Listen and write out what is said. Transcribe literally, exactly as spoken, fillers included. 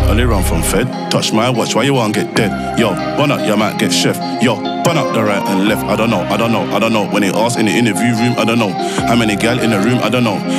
only run from Fed. Touch my watch, why you won't get dead? Yo, bun up, you might get chef. Yo, bun up the right and left. I don't know, I don't know, I don't know. When they ask in the interview room, I don't know. How many gal in the room, I don't know.